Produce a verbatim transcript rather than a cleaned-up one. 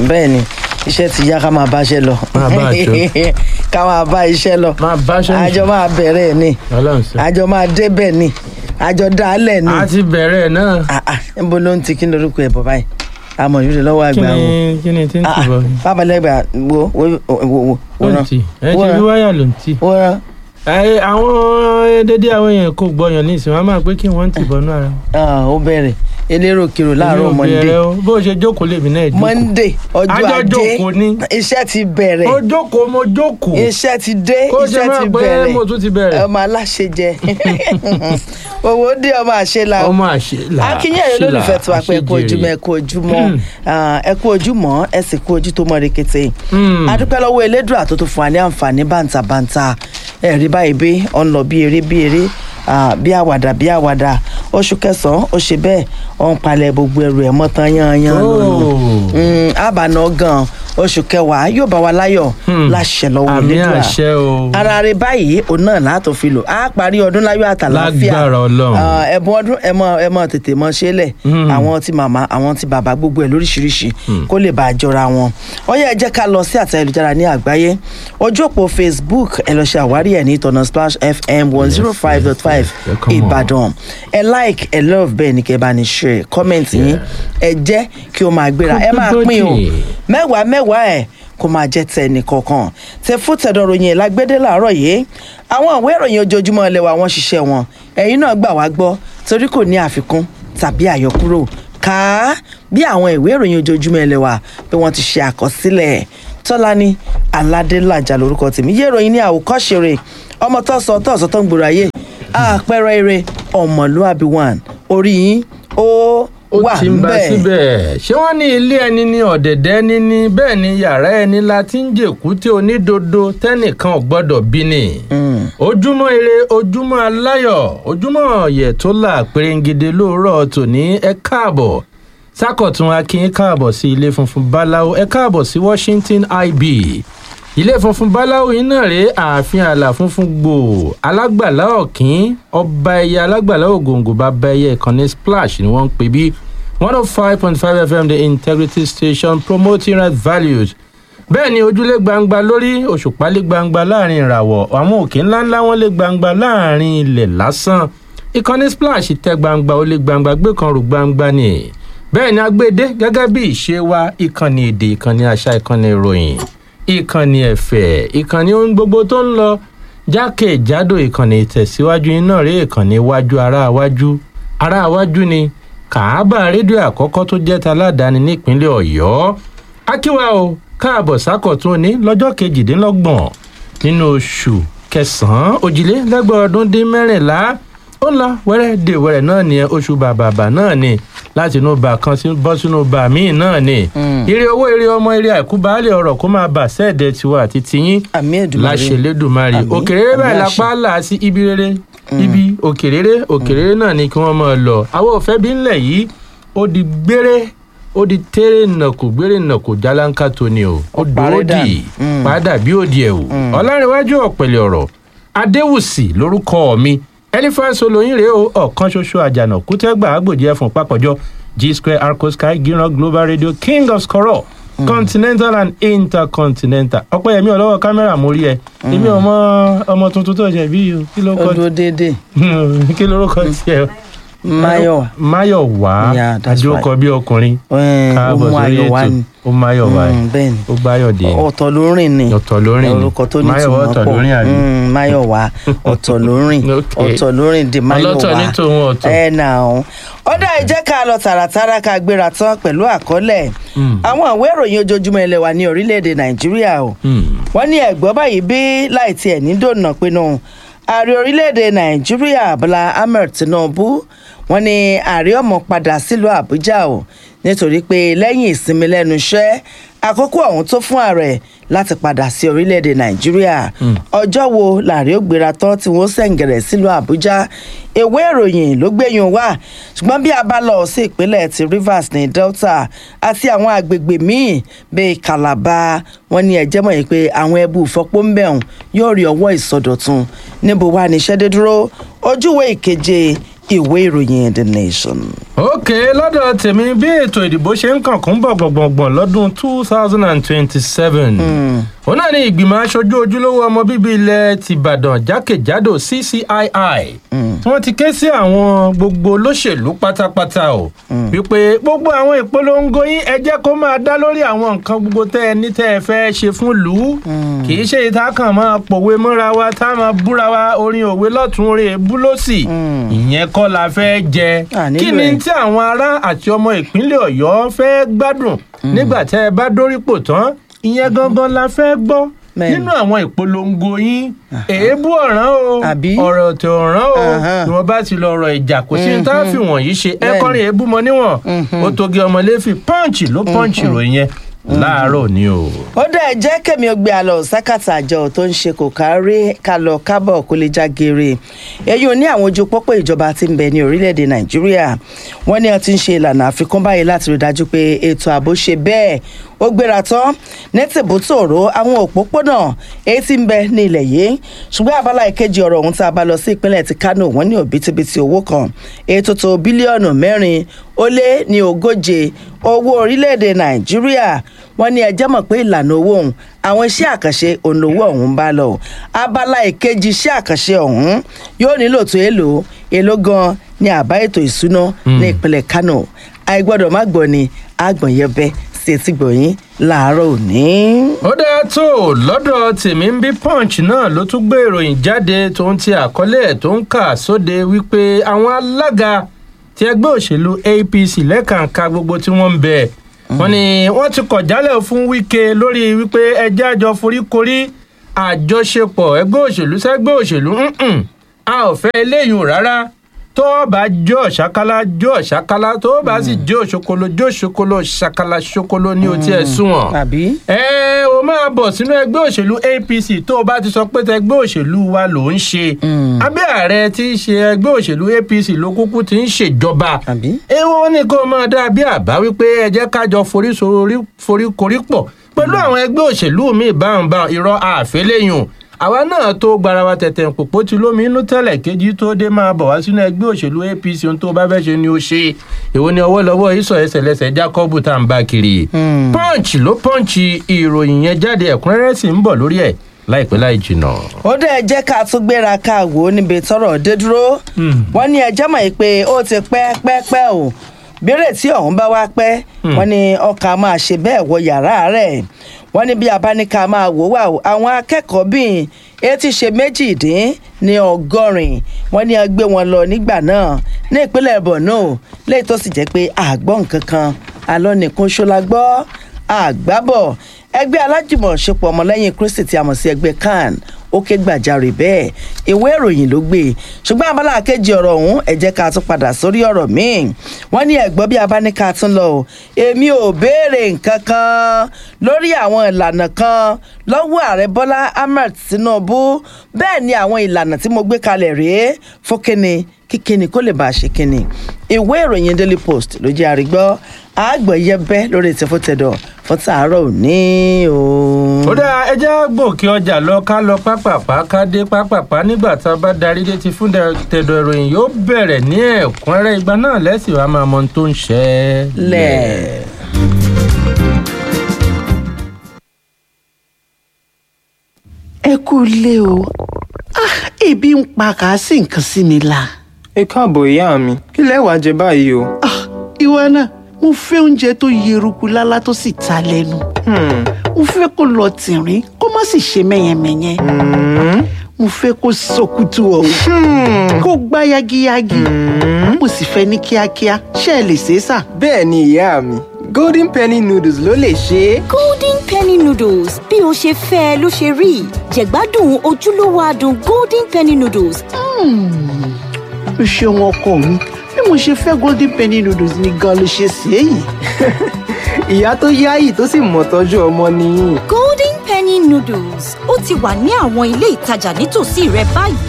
bẹ́ẹ̀ ni iṣẹ́ ti yá ká máa bá iṣẹ́ lọ Máa bá àjọ. ká máa bá iṣẹ́ lọ Máa bá iṣẹ́ àjọ máa bẹ̀rẹ̀ ni Ọlọ́run ṣe. àjọ máa débẹ̀ ni àjọ dálẹ̀ ni a ti bẹ̀rẹ̀ náà. Ah, ah, níbo ló ń ti kí ni orúkọ ẹ̀ bọ̀ báyìí àmọ̀ yóò lè lọ́wọ́ kí àgbà wo ni kí ni tí ń tì bọ̀? bábalẹ́gbà wo wo wo wo ó ń tì ẹ ti rí wáyà ló ń tì. wo rán ẹ àwọn dédé àwọn èèyàn kò gbọyàn ní ìsìn wọn máa pé kí wọ́n ti bọnú ara. ó bẹ̀rẹ̀ elérò kiro láàárọ̀ Monday bó o ṣe jókòó lèmi náà jókòó. Monday ọjọ́ Àjọ ajé jókòó ni. iṣẹ́ ti bẹ̀rẹ̀ mo jókòó mo jókòó. iṣẹ́ ti dé kó o ṣe iṣẹ́ máa ti pé bẹ̀rẹ̀ mo tún ti bẹ̀rẹ̀. ọmọ aláṣẹ jẹ owó dé ọmọ àṣelà ọmọ àṣelà akínyẹ̀rẹ̀ lólùfẹ́ tí wàá pé ẹ kú ojúmọ́ ẹ kú ojúmọ́ ẹ kú ojúmọ́ ẹ sì kú ojú tó mọ́ rekete adúpẹ́ lọ́wọ́ elédùà tó tún fún wa ní àǹfààní bàǹtàbàǹtà ẹ̀rí báyìí bí ọ̀n lọ bí eré bí eré bí àwàdà bí àwàdà oṣù kẹsàn-án ó ṣe bẹ́ẹ̀ ọ̀n palẹ̀ gbogbo ẹrù ẹ̀ mọ́ tán yányán lónìí àbànà gan oṣù kẹwàá yóò bá wa láyọ̀ láṣẹ lọ́wọ́ elédùà ara rẹ báyìí òun náà látò fi lò á parí ọdún láyọ̀ àtàlàáfíà lágbára Ọlọ́run ẹ̀bùn ọdún ẹ mọ ẹ mọ tètè mọ ṣẹlẹ̀ àwọn tí màmá àwọn tí bàbá gbogbo ẹ̀ lóríṣiríṣi kó lè bá a jọra wọn ó yẹ ẹ jẹ́ ká lọ sí àtẹ ayélujára ní àgbáyé ojú òpó Facebook ẹ lọ ṣe àwárí ẹ̀ ní ìtọ̀nà Splash F M one zero five dot five Ìbàdàn ẹ like ẹ love bẹ́ẹ̀ ni kẹ́ bá ní share comment yín ẹ jẹ́ kí o máa gbéra ẹ máa pín o mẹ́wàá mẹ́wàá ẹ̀ kó máa jẹ́ tẹ ẹnì kọ̀ọ̀kan tẹ fún tẹ̀dọ̀ ròyìn lágbédé làárọ̀ yìí àwọn ìwé ìròyìn ojoojúmọ́ ilé wa wọ́n ṣiṣẹ́ wọn ẹ̀yin náà gbà wá gbọ́ torí kò ní àfikún tàbí àyọkúrò ká bí àwọn ìwé ìròyìn ojoojúmọ́ ilé wa bí wọ́n ti ṣe àkọsílẹ̀ Tọ́lání Aládélàjà lórúkọ tèmi yé ìròyìn ní àwòkọ́ṣe rẹ̀ ọmọ tó sọ tó sọ tó ń gbòòrò ayé àpẹẹrẹ eré ọmọlúàbí one orí yín ó wà ó ti ń bá síbẹ̀ ṣé wọ́n ní ilé ẹni ní ọ̀dẹ̀dẹ̀ ẹni ní bẹ́ẹ̀ ni yàrá ẹni la ti ń jèkú tí onídodo tẹ́nìkan ò gbọ́dọ̀ bí ni. ojúmọ́ ire ojúmọ́ aláyọ̀ ojúmọ́ ọ̀yẹ̀ tó là pérégede lóòrọ̀ tòní ẹ káàbọ̀ sákọ̀tún akínyín káàbọ̀ sí ilé funfun báláwo ẹ káàbọ̀ sí Washington I B ilé funfun báláwo yìí náà rèé ààfin àlà funfun gbòò alágbàlá ọ̀kín ọba ẹyẹ alágbàlá ògòǹgò bàbá ẹyẹ ìkànnì Splash ni wọ́n ń pè bí one oh five point five F M the integrity station promoting right values bẹ́ẹ̀ ni ojúlé gbangba lórí òṣùpá lé gbangba láàrin ìràwọ̀ àwọn òkè ńláńlá wọn lé gbangba láàrin ilẹ̀ lásán ìkànnì Splash tẹ gbangba ó lé gbangba gbé kan rò gbangba ni bẹ́ẹ̀ ni agbédé gẹ́gẹ́ bí ìṣe wa ìkànnì èdè ìkànnì àṣà ìkànnì ìròyìn ìkànnì ẹ̀fẹ̀ ìkànnì ohun gbogbo tó ń lọ jákèjádò ìkànnì ìtẹ̀síwájú iná rí ìkànnì iwájú ará iwájú ará iwájú ni kàábà rédíò àkọ́kọ́ tó jẹ́ taládàáni nípínlẹ̀ Ọ̀yọ́ akíwá o káàbọ̀ sákọ̀tún ní lọ́jọ́ kejìdínlọ́gbọ̀n nínú oṣù kẹsàn-án òjìlélẹ́gbẹ̀ẹ́ ọdún dín mẹ́rìnlá ó ń lọ wẹ́rẹ́ dè wẹ́rẹ́ náà ní oṣù bàbàbà náà ni láti inú bà kan bọ́ sínú bà míì náà ni ire owó ire ọmọ ire àìkú baálé ọ̀rọ̀ kó máa bà sẹ́ẹ̀dẹ̀ tiwa àti tiyín láṣẹ lẹ́dùnmarè òkèrèrè báyìí lápá là sí ibi rere ibi òkèrèrè òkèrèrè náà ni kí wọ́n máa lọ àwọn òfẹ́ bí ńlẹ̀ yìí ó di gbére ó di tẹ́rẹ̀ nàkó gbére nàkó jálánkà tó ni o ó dòódì padà bí òdì ẹ̀wù ọ̀làǹrẹ̀wájú ọ̀pẹ̀lẹ̀ ọ̀rọ̀ adéwùsì lórúkọ mi ẹlífàṣọ lóyún rèé o ọ̀kan ṣoṣo àjànà kútẹ́gbà àgbòjì ẹ̀fọn pápọ̀jọ́ G Square Arco Sky Giran Global Radio King of Skoro mm. Continental and Intercontinental ọpẹ́yẹmí ọlọ́wọ́ kámẹ́rà mórí ẹ èmi ọmọ ọmọ tuntun tó ṣe bí o kí ló kọ ọdún déédéé kí ló kọ tiẹ̀ Máyọ̀wá Máyọ̀wá àjọkọ bí ọkùnrin káàbọ̀ sórí ètò ó Máyọ̀wá ó gbáyọ̀dé ọ̀tọ̀ ló rìn ni ọ̀tọ̀ ló rìn orúkọ tó ní ìtumọ̀ pọ̀ Máyọ̀wá ọ̀tọ̀ ló rìn ọ̀tọ̀ ló rìn di Máyọ̀wá ọlọ́tọ̀ ní tòun ọ̀tọ̀ ẹ̀ nà ó ọ̀dà ẹ jẹ́ ká lọ tààràtàrà ká gbéra tán pẹ̀lú àkọlé àwọn ìwé ìròyìn ojoojúmọ́ ilẹ̀ wa ní orílẹ̀-èdè Nàìjíríà o wọ́n ní ẹ̀gbọ́n báyìí bí láì tiẹ̀ ní dònà pinnu ààrẹ orílẹ̀-èdè Nàìjíríà Bọ́lá Ahmed Tinubu wọ́n ní ààrẹ ọmọ padà sílùú Àbújá o nítorí pé lẹ́yìn ìsinmi lẹ́nu iṣẹ́ àkókò ọ̀hún tó fún ààrẹ láti padà sí orílẹ̀-èdè Nàìjíríà ọjọ́ wo làárẹ̀ ó gbéra tán tí wọ́n sẹ̀ǹgẹ̀rẹ̀ sílùú Àbújá ìwé ìròyìn ló gbẹ̀yìn wá ṣùgbọ́n bí a bá lọ sí ìpínlẹ̀ ti Rivers ní Delta àti àwọn agbègbè míì bíi Calabar wọ́n ní ẹ̀jẹ̀ mọ̀ yìí pé àwọn ẹbú ìfọpọ́ ń bẹ̀rùn yóò rí ọwọ́ ìsọdọ̀tun níbo wà ní iṣẹ́ dé dúró ojúwe ìkeje ìwé ìròyìn The Nation. ok lọ́dọ̀ tèmi bí ètò ìdìbò ṣe ń kàn kún bọ̀ gbọ̀ngbọ̀ngbọ̀n lọ́dún two thousand and twenty-seven òun náà ni ìgbìmọ̀ aṣojú ojúlówó ọmọ bíbí ilẹ̀ tìbàdàn jákèjádò C C I I tí wọ́n ti ké sí àwọn gbogbo olóṣèlú pátápátá o wípé gbogbo àwọn ìpolongo yín ẹ jẹ́ kó máa dá lórí àwọn nǹkan gbogbo tẹ́ ẹ ní tẹ́ ẹ fẹ́ ṣe fún lù ú kì í ṣe ìta kan máa pòwe mọ́ra wa tá a máa búra wa orin òwe lọ́tún orin èébú lọ́sì ìyẹn kọ́ la fẹ́ jẹ kí ni tí àwọn ará àti ọmọ ìpínlẹ̀ ọ̀yọ́ fẹ́ gbádùn nígbà tẹ́ ẹ bá dórípò tán ìyẹn gangan la fẹ́ gbọ́ nínú àwọn ìpolongo yín èébú ọ̀ràn o ọ̀rọ̀ tó ọ̀ràn o ni wọ́n bá ti lọ ọ̀rọ̀ ìjà kò sí ní tá a fi wọ̀nyí ṣe ẹ kọrin èébú mọ níwọ̀n ó togi ọmọléfì pọ́ǹchì ló pọ́ǹchì ròyìn yẹn láàárọ̀ ni o. ó dá ẹ jẹ́ kẹ́mi ó gbé àlọ́ sákàtà àjọ tó ń ṣe kò kárí kálọ̀ kábọ̀ kó lè já geere èyí ò ní àwọn ojú pópó ìjọba tí ń bẹ ní orílẹ̀-èdè nàìjíríà wọ́n ní wọ́n ti ń ṣe ìlànà àfikún báyìí láti rí dájú pé ètò ààbò ṣe bẹ́ẹ̀ ó gbéra tán ní tìbútòrò àwọn òpópónà èyí tí ń bẹ ní ilẹ̀ yìí ṣùgbọ́n abala ìkejì ọ̀rọ̀ ọ̀hún tá a bá lọ sí ìpínlẹ̀ ti Kánò wọ́n ní òbítíbitì owó kan ètò tó bílíọ̀nù mẹ́rin ó lé ní ogóje owó orílẹ̀-èdè nàìjíríà wọ́n ní ẹjẹ́ mọ̀ pé ìlànà owó ọ̀hún àwọn iṣẹ́ àkànṣe ònàwó ọ̀hún bá lọ abala ìkejì iṣẹ́ àkànṣe ọ̀hún yóò nílò tó èlò èlò gan ní àbá ètò ìṣúná ní ìpínlẹ̀ Kánò àìgbọ́dọ̀ má gbọ́ ni àgbọ̀nyẹbẹ etí gbọ̀yìn láàárọ̀ òní. ó dáa tó lọ́dọ̀ tèmi ń bí Punch náà ló tún gbé ìròyìn jáde tó ń ti àkọlé ẹ̀ tó ń kà sóde wípé àwọn alága ti ẹgbẹ́ òṣèlú A P C lẹ́kàǹkà gbogbo tí wọ́n ń bẹ wọ́n ní wọ́n ti kọ̀ jálẹ̀ fún Wike lórí wípé ẹjẹ́ àjọ foríkorí àjọṣepọ̀ ẹgbẹ́ òṣèlú sẹ́gbẹ́ òṣèlú a ò fẹ́ eléyìí rárá tó bá jó ṣàkálà jó ṣàkálà tó bá sì jó ṣokolo jó ṣokolo ṣàkálà ṣokolo ní otí ẹ̀ sunwọ̀n. ẹ o máa bọ̀ sínú ẹgbẹ́ òṣèlú A P C tó o bá ti sọ pé ẹgbẹ́ òṣèlú wa ló ń ṣe. abẹ́ ààrẹ tí í ṣe ẹgbẹ́ òṣèlú A P C ló kúkú ti ń ṣèjọba. èwo ni kó máa dá bí àbá wípé ẹ jẹ́ kájọ foríkorí pọ̀ pẹ̀lú àwọn ẹgbẹ́ òṣèlú míì báńbáń irọ́ àfẹ́lẹ́yìn àwa náà tó gbara wa tẹ̀tẹ̀ pòpó tí lómi inú tẹ́lẹ̀ kejì tó dé máa bọ̀ wá sínú ẹgbẹ́ òṣèlú A P C ohun tó bá fẹ́ ṣe ni ó ṣe èwo ni ọwọ́ lọ́wọ́ ìsọ̀ ẹsẹ̀ lẹ́sẹ̀ Jacob tá à ń bá kiri. Punch ló punch ìròyìn yẹn jáde ẹ̀kúnrẹ́rẹ́ sì ń bọ̀ lórí ẹ̀ láìpẹ́ láì jìnnà. ó dẹ̀ jẹ́ ká tún gbéra ká wò ó níbi tọ́rọ̀ dé dúró wọ́n ní ẹjọ́ mọ̀ pé ó ti pẹ́ pẹ́ pẹ́ o bẹ́rẹ̀ tí ọ̀hún bá wá pẹ́ wọ́n ní ọkà máa ṣe bẹ́ẹ̀ wọ yàrá rẹ̀ wọ́n ní bí abáníkà máa wò wá àwọn akẹ́kọ̀ọ́ bíi etí ṣe méjìdín ní ọgọ́rin wọ́n ní gbé wọn lọ nígbà náà ní ìpínlẹ̀ Borno lẹ́yìn tó sì jẹ́ pé àgbọ̀n kankan alọ́nìkún ṣọlá gbọ́ àgbábọ̀ ẹgbẹ́ alájùmọ̀ṣepọ̀ ọmọlẹ́yìn Kristi tí a mọ̀ sí ẹgbẹ́ CAN ó ké gbàjarè bẹ́ẹ̀ ìwé ìròyìn ló gbé ṣùgbọ́n abala kejì ọ̀rọ̀ ọ̀hún ẹ jẹ́ ká tún padà sórí ọ̀rọ̀ míì wọ́n ní ẹ̀gbọ́n bí abáníkà tún lọ èmi ò béèrè nǹkan kan lórí àwọn ìlànà kan lọ́wọ́ ààrẹ Bọ́lá Ahmed Tinubu bẹ́ẹ̀ ni àwọn ìlànà tí mo gbé kalẹ̀ rèé fún kíni kíkíni kó lè bá a ṣe kíni ìwé ìròyìn Daily Post ló jẹ́ àrígbọ́ àgbọ̀yẹbẹ́ lórí ìtẹ́fọ́tẹ̀dọ̀ fún tàárọ̀ òní o. ó dáa ẹjẹ́ gbòkè ọjà lọ ká lọ pápápá ká dé pápápá nígbà tá a bá darí dé ti fún tẹ̀dọ̀ ìròyìn yóò bẹ̀rẹ̀ ní ẹ̀kúnrẹ́rẹ́ ìgbà náà lẹ́sìn wa máa mọ ohun tó ń ṣẹlẹ̀. ẹ kú ilé o ebi ń pa kà á sì nǹkan sí mi la. ẹ káàbọ̀ ìyá mi kí lẹ wá jẹ báyìí o. ìwọ náà mo fẹ́ oúnjẹ tó yeruku lálá tó sì ta lẹ́nu. mo fẹ́ kó lọ tìrín kó má sì ṣe mẹ́yẹmẹ́yẹ. mo fẹ́ kó sọkútù ọ̀hún kó gbá yagiyagi. mo sì fẹ́ ní kíákíá ṣé ẹ lè ṣe é sà. bẹ́ẹ̀ ni ìyá mi golden penny noodles ló lè ṣe é. golden penny noodles bí o ṣe fẹ́ ló ṣe rí jẹ̀gbádùn ojúlówó adùn golden penny noodles. o ṣeun ọkọ mi bí mo ṣe fẹ́ golden penny noodles ni gan ló ṣe ṣe é yìí. ìyá tó yáyì tó sì mọ̀ tọ́jú ọmọ nìyí. golden penny noodles ó ti wà ní àwọn ilé ìtajà nítòsí rẹ báyìí.